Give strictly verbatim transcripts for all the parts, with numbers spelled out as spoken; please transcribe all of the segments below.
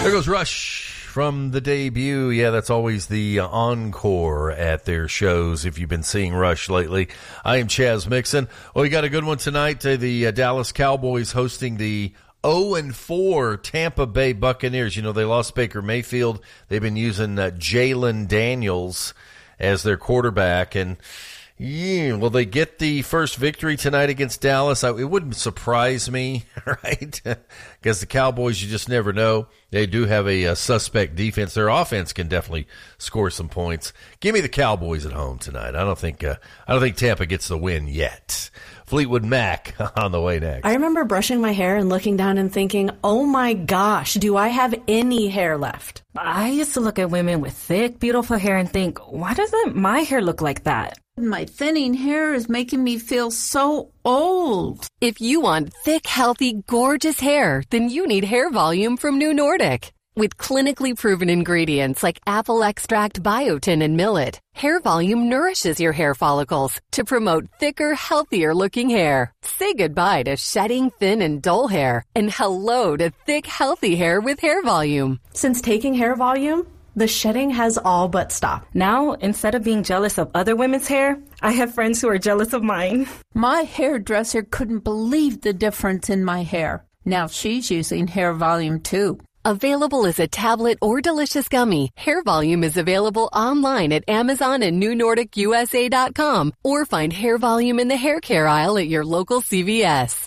There goes Rush from the debut. Yeah, that's always the encore at their shows if you've been seeing Rush lately. I am Chaz Mixon. Well, we got a good one tonight. Uh, the uh, Dallas Cowboys hosting the oh and four Tampa Bay Buccaneers. You know, they lost Baker Mayfield. They've been using uh, Jalen Daniels as their quarterback. And, yeah, will they get the first victory tonight against Dallas? I, it wouldn't surprise me, right? Because the Cowboys, you just never know. They do have a, a suspect defense. Their offense can definitely score some points. Give me the Cowboys at home tonight. I don't think uh, I don't think Tampa gets the win yet. Fleetwood Mac on the way next. I remember brushing my hair and looking down and thinking, oh my gosh, do I have any hair left? I used to look at women with thick, beautiful hair and think, why doesn't my hair look like that? My thinning hair is making me feel so old. If you want thick, healthy, gorgeous hair, then you need Hair Volume from New Nordic. With clinically proven ingredients like apple extract, biotin, and millet, Hair Volume nourishes your hair follicles to promote thicker, healthier-looking hair. Say goodbye to shedding, thin, and dull hair, and hello to thick, healthy hair with Hair Volume. Since taking Hair Volume, the shedding has all but stopped. Now, instead of being jealous of other women's hair, I have friends who are jealous of mine. My hairdresser couldn't believe the difference in my hair. Now she's using Hair Volume too. Available as a tablet or delicious gummy, Hair Volume is available online at Amazon and New Nordic U S A dot com, or find Hair Volume in the hair care aisle at your local C V S.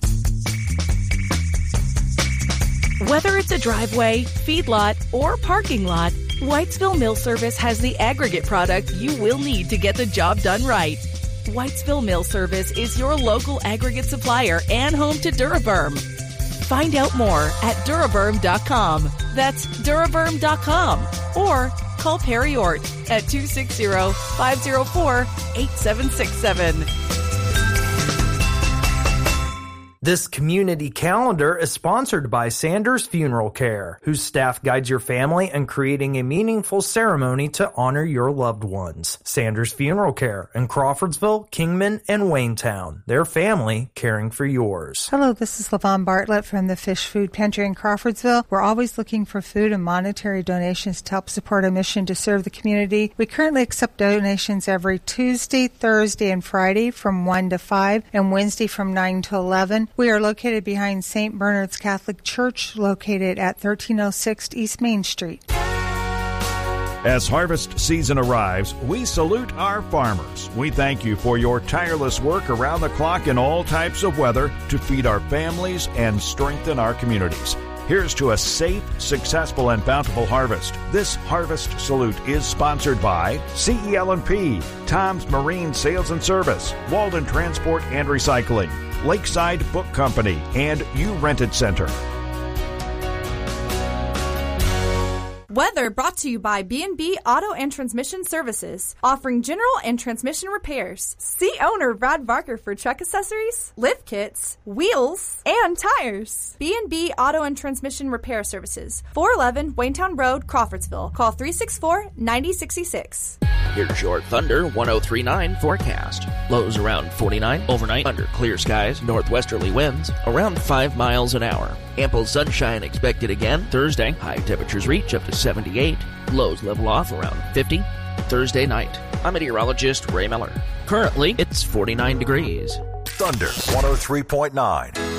Whether it's a driveway, feedlot, or parking lot, Whitesville Mill Service has the aggregate product you will need to get the job done right. Whitesville Mill Service is your local aggregate supplier and home to Duraburn. Find out more at Duraburn dot com. That's Duraburn dot com. Or call Perry Ort at two six zero, five zero four, eight seven six seven. This community calendar is sponsored by Sanders Funeral Care, whose staff guides your family in creating a meaningful ceremony to honor your loved ones. Sanders Funeral Care in Crawfordsville, Kingman, and Waynetown. Their family caring for yours. Hello, this is LaVon Bartlett from the Fish Food Pantry in Crawfordsville. We're always looking for food and monetary donations to help support our mission to serve the community. We currently accept donations every Tuesday, Thursday, and Friday from one to five and Wednesday from nine to eleven. We are located behind Saint Bernard's Catholic Church, located at thirteen oh six East Main Street. As harvest season arrives, we salute our farmers. We thank you for your tireless work around the clock in all types of weather to feed our families and strengthen our communities. Here's to a safe, successful, and bountiful harvest. This Harvest Salute is sponsored by C E L and P, Tom's Marine Sales and Service, Walden Transport and Recycling, Lakeside Book Company, and You Rented Center. Weather brought to you by B and B Auto and Transmission Services, offering general and transmission repairs. See owner Brad Barker for truck accessories, lift kits, wheels, and tires. B and B Auto and Transmission Repair Services, four eleven Waynetown Road, Crawfordsville. Call three six four, nine oh six six. Here's your Thunder one oh three point nine forecast. Lows around forty-nine overnight under clear skies, northwesterly winds around five miles an hour. Ample sunshine expected again Thursday. High temperatures reach up to seventy-eight. Lows level off around fifty. Thursday night. I'm meteorologist Ray Miller. Currently, it's forty-nine degrees. Thunder one oh three point nine.